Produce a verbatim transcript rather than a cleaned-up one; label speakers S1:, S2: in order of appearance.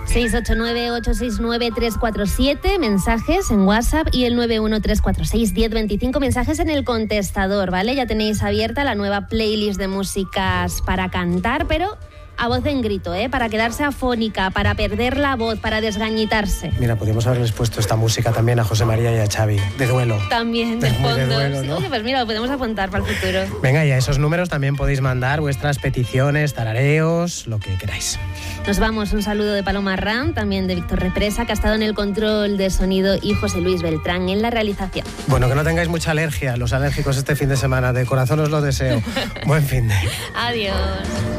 S1: seis ocho nueve, ocho seis nueve, tres cuatro siete, mensajes en WhatsApp, y el nueve uno tres cuatro seis, uno cero dos cinco, mensajes en el contestador, ¿vale? Ya tenéis abierta la nueva playlist de músicas para cantar, pero a voz en grito, ¿eh? Para quedarse afónica, para perder la voz, para desgañitarse.
S2: Mira, podríamos haberles puesto esta música también a José María y a Xavi, de duelo.
S1: También, de
S2: Muy
S1: fondo.
S2: de duelo,
S1: Sí,
S2: ¿no?
S1: oye, pues mira, lo podemos apuntar para el futuro.
S2: Venga, y a esos números también podéis mandar vuestras peticiones, tarareos, lo que queráis.
S1: Nos vamos, un saludo de Paloma Ram, también de Víctor Represa, que ha estado en el control de sonido, y José Luis Beltrán en la realización.
S2: Bueno, que no tengáis mucha alergia, los alérgicos este fin de semana, de corazón os lo deseo. Buen fin de...
S1: Adiós.